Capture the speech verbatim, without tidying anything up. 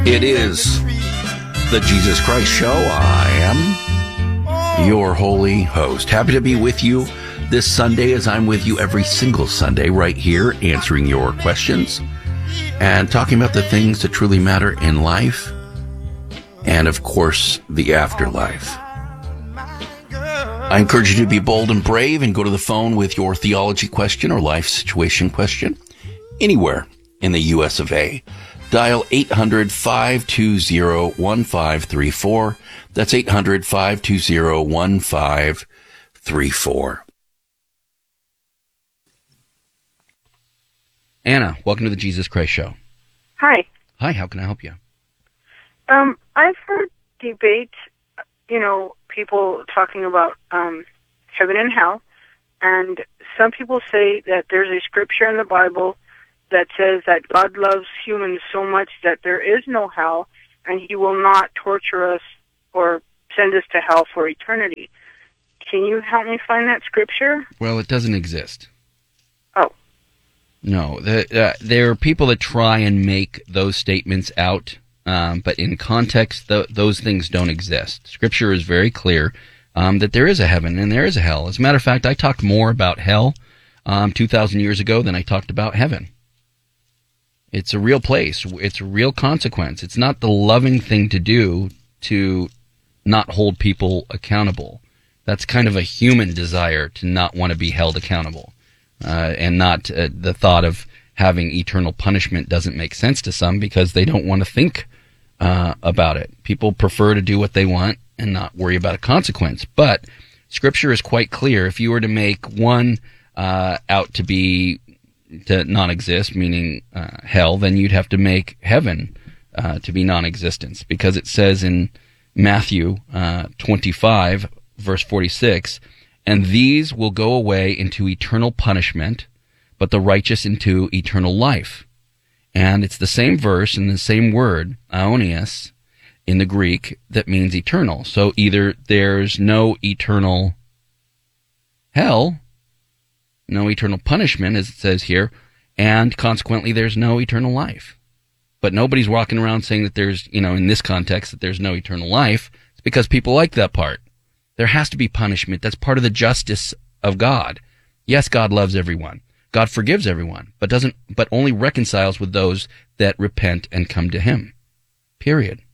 It is the Jesus Christ Show. I am your holy host. Happy to be with you this Sunday, as I'm with you every single Sunday right here, answering your questions and talking about the things that truly matter in life and, of course, the afterlife. I encourage you to be bold and brave and go to the phone with your theology question or life situation question anywhere in the U S of A. Dial eight hundred, five two zero, one five three four. That's eight hundred, five two zero, one five three four. Anna, welcome to the Jesus Christ Show. Hi. Hi, how can I help you? Um, I've heard debate, you know, people talking about um, heaven and hell, and some people say that there's a scripture in the Bible that says that God loves humans so much that there is no hell, and he will not torture us or send us to hell for eternity. Can you help me find that scripture? Well, it doesn't exist. Oh. No, the, uh, there are people that try and make those statements out, um, but in context, th- those things don't exist. Scripture is very clear um, that there is a heaven and there is a hell. As a matter of fact, I talked more about hell um, two thousand years ago than I talked about heaven. It's a real place. It's a real consequence. It's not the loving thing to do to not hold people accountable. That's kind of a human desire to not want to be held accountable. Uh, and not uh, the thought of having eternal punishment doesn't make sense to some because they don't want to think uh, about it. People prefer to do what they want and not worry about a consequence. But Scripture is quite clear. If you were to make one uh, out to be to non-exist, meaning uh, hell, then you'd have to make heaven uh, to be non-existence, because it says in Matthew uh, twenty-five, verse forty-six, "And these will go away into eternal punishment, but the righteous into eternal life." And it's the same verse and the same word, aionios, in the Greek, that means eternal. So either there's no eternal hell, no eternal punishment, as it says here, and consequently there's no eternal life. But nobody's walking around saying that there's, you know, in this context, that there's no eternal life. It's because people like that part. There has to be punishment. That's part of the justice of God. Yes, God loves everyone. God forgives everyone, but doesn't, but only reconciles with those that repent and come to him. Period.